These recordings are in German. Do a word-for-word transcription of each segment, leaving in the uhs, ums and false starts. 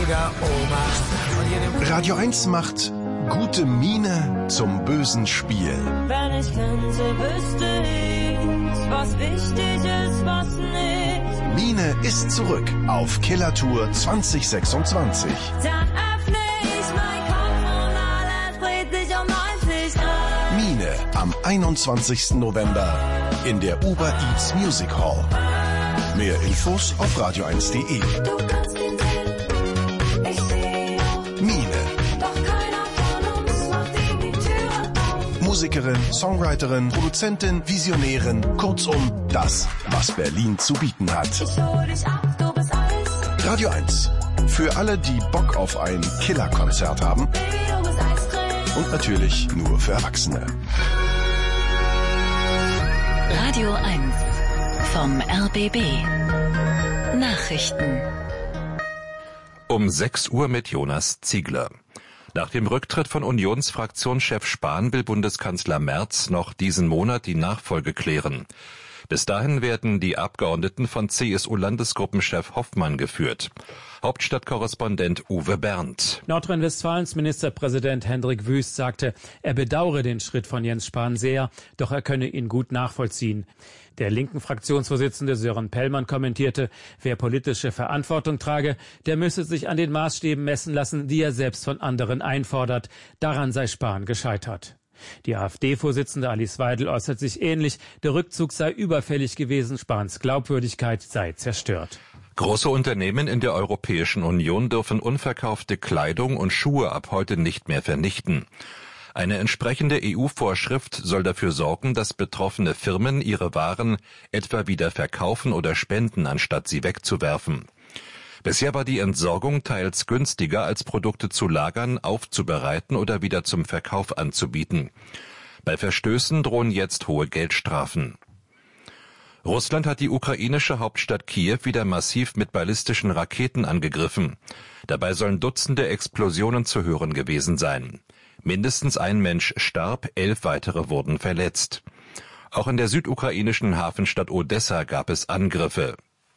Schwiegeroma. Radio eins macht gute Miene zum bösen Spiel. Wenn ich könnte, wüsste ich, was wichtig ist, was nicht. Miene ist zurück auf Killertour zwanzig sechsundzwanzig. Dann öffne ich mein Kopf und alles dreht sich um neunzig Grad. Miene am einundzwanzigsten November in der Uber Eats Music Hall. Mehr Infos auf radio eins punkt de. Du kannst ihn sehen, ich sehe auch. Miene. Doch keiner von uns macht ihm die Türe auf. Musikerin, Songwriterin, Produzentin, Visionärin, kurzum das, was Berlin zu bieten hat. Ich hol dich ab, du bist Eis. Radio eins. Für alle, die Bock auf ein Killerkonzert haben. Baby, du bist Eiscreme. Und natürlich nur für Erwachsene. Radio eins vom R B B. Nachrichten. Um sechs Uhr mit Jonas Ziegler. Nach dem Rücktritt von Unionsfraktionschef Spahn will Bundeskanzler Merz noch diesen Monat die Nachfolge klären. Bis dahin werden die Abgeordneten von C S U-Landesgruppenchef Hoffmann geführt. Hauptstadtkorrespondent Uwe Berndt. Nordrhein-Westfalens Ministerpräsident Hendrik Wüst sagte, er bedauere den Schritt von Jens Spahn sehr, doch er könne ihn gut nachvollziehen. Der linken Fraktionsvorsitzende Sören Pellmann kommentierte, wer politische Verantwortung trage, der müsse sich an den Maßstäben messen lassen, die er selbst von anderen einfordert. Daran sei Spahn gescheitert. Die AfD-Vorsitzende Alice Weidel äußert sich ähnlich, der Rückzug sei überfällig gewesen, Spahns Glaubwürdigkeit sei zerstört. Große Unternehmen in der Europäischen Union dürfen unverkaufte Kleidung und Schuhe ab heute nicht mehr vernichten. Eine entsprechende E U-Vorschrift soll dafür sorgen, dass betroffene Firmen ihre Waren etwa wieder verkaufen oder spenden, anstatt sie wegzuwerfen. Bisher war die Entsorgung teils günstiger, als Produkte zu lagern, aufzubereiten oder wieder zum Verkauf anzubieten. Bei Verstößen drohen jetzt hohe Geldstrafen. Russland hat die ukrainische Hauptstadt Kiew wieder massiv mit ballistischen Raketen angegriffen. Dabei sollen Dutzende Explosionen zu hören gewesen sein. Mindestens ein Mensch starb, elf weitere wurden verletzt. Auch in der südukrainischen Hafenstadt Odessa gab es Angriffe.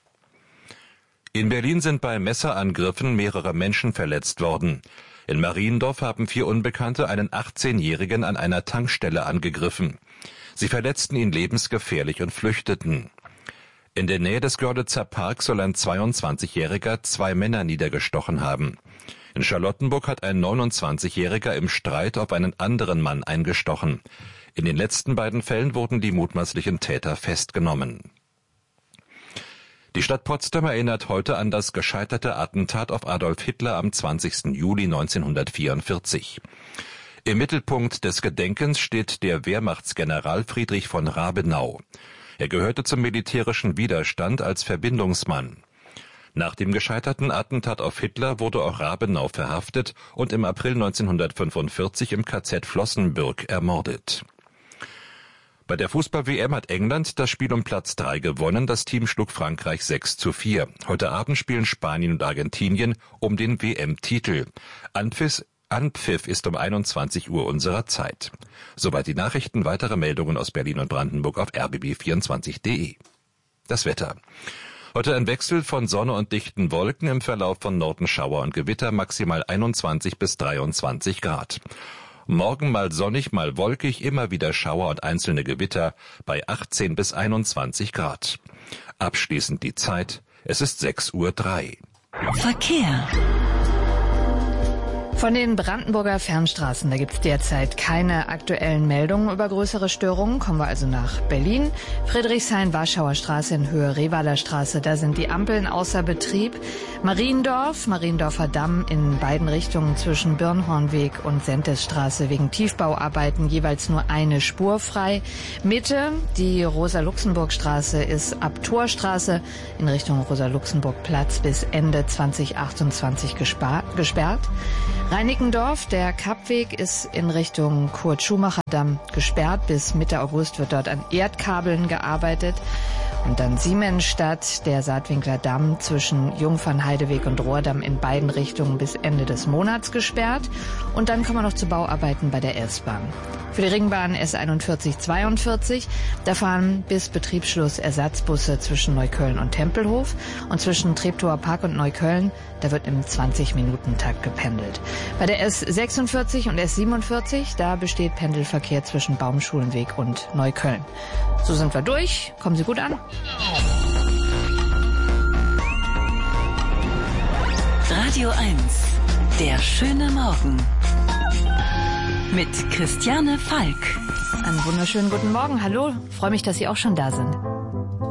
In Berlin sind bei Messerangriffen mehrere Menschen verletzt worden. In Mariendorf haben vier Unbekannte einen achtzehnjährigen an einer Tankstelle angegriffen. Sie verletzten ihn lebensgefährlich und flüchteten. In der Nähe des Görlitzer Parks soll ein zweiundzwanzigjähriger zwei Männer niedergestochen haben. In Charlottenburg hat ein neunundzwanzigjähriger im Streit auf einen anderen Mann eingestochen. In den letzten beiden Fällen wurden die mutmaßlichen Täter festgenommen. Die Stadt Potsdam erinnert heute an das gescheiterte Attentat auf Adolf Hitler am zwanzigsten Juli neunzehnhundertvierundvierzig. Im Mittelpunkt des Gedenkens steht der Wehrmachtsgeneral Friedrich von Rabenau. Er gehörte zum militärischen Widerstand als Verbindungsmann. Nach dem gescheiterten Attentat auf Hitler wurde auch Rabenau verhaftet und im April neunzehnhundertfünfundvierzig im K Z Flossenbürg ermordet. Bei der Fußball-W M hat England das Spiel um Platz drei gewonnen. Das Team schlug Frankreich sechs zu vier. Heute Abend spielen Spanien und Argentinien um den W M-Titel. Anpfiff, Anpfiff ist um einundzwanzig Uhr unserer Zeit. Soweit die Nachrichten. Weitere Meldungen aus Berlin und Brandenburg auf r b b vierundzwanzig punkt de. Das Wetter. Heute ein Wechsel von Sonne und dichten Wolken, im Verlauf von Norden Schauer und Gewitter, maximal einundzwanzig bis dreiundzwanzig Grad. Morgen mal sonnig, mal wolkig, immer wieder Schauer und einzelne Gewitter bei achtzehn bis einundzwanzig Grad. Abschließend die Zeit, es ist sechs Uhr drei. Verkehr. Von den Brandenburger Fernstraßen, da gibt es derzeit keine aktuellen Meldungen über größere Störungen. Kommen wir also nach Berlin. Friedrichshain-Warschauer Straße in Höhe Revaler Straße, da sind die Ampeln außer Betrieb. Mariendorf, Mariendorfer Damm in beiden Richtungen zwischen Birnhornweg und Sentesstraße wegen Tiefbauarbeiten jeweils nur eine Spur frei. Mitte, die Rosa-Luxemburg-Straße ist ab Torstraße in Richtung Rosa-Luxemburg-Platz bis Ende zwanzig achtundzwanzig gesperrt. Reinickendorf, der Kappweg ist in Richtung Kurt-Schumacher-Damm gesperrt. Bis Mitte August wird dort an Erdkabeln gearbeitet. Und dann Siemensstadt, der Saatwinkler Damm zwischen Jungfernheideweg und Rohrdamm in beiden Richtungen bis Ende des Monats gesperrt. Und dann kommen wir noch zu Bauarbeiten bei der S-Bahn. Für die Ringbahn S einundvierzig zweiundvierzig, da fahren bis Betriebsschluss Ersatzbusse zwischen Neukölln und Tempelhof. Und zwischen Treptower Park und Neukölln, da wird im zwanzig-Minuten-Takt gependelt. Bei der S sechsundvierzig und S siebenundvierzig, da besteht Pendelverkehr zwischen Baumschulenweg und Neukölln. So sind wir durch. Kommen Sie gut an. Radio eins, der schöne Morgen. Mit Christiane Falk. Einen wunderschönen guten Morgen. Hallo, freue mich, dass Sie auch schon da sind.